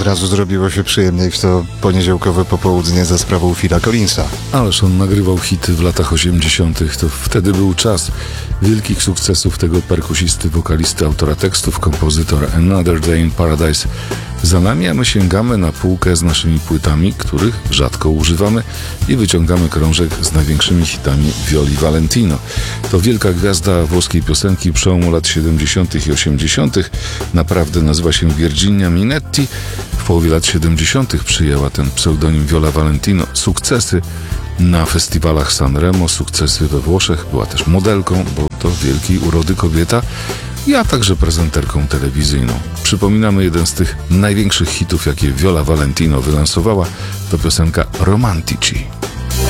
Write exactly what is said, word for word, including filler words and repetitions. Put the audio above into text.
od razu zrobiło się przyjemniej w to poniedziałkowe popołudnie za sprawą Phila Collinsa. Ależ on nagrywał hity w latach osiemdziesiątych. To wtedy był czas wielkich sukcesów tego perkusisty, wokalisty, autora tekstów, kompozytor. Another Day in Paradise za nami, a my sięgamy na półkę z naszymi płytami, których rzadko używamy, i wyciągamy krążek z największymi hitami Violi Valentino. To wielka gwiazda włoskiej piosenki przełomu lat siedemdziesiątych i osiemdziesiątych. Naprawdę nazywa się Virginia Minetti. W połowie lat siedemdziesiątych przyjęła ten pseudonim Viola Valentino. Sukcesy na festiwalach Sanremo, sukcesy we Włoszech. Była też modelką, bo to wielkiej urody kobieta, a także prezenterką telewizyjną. Przypominamy jeden z tych największych hitów, jakie Viola Valentino wylansowała. To piosenka Romantici.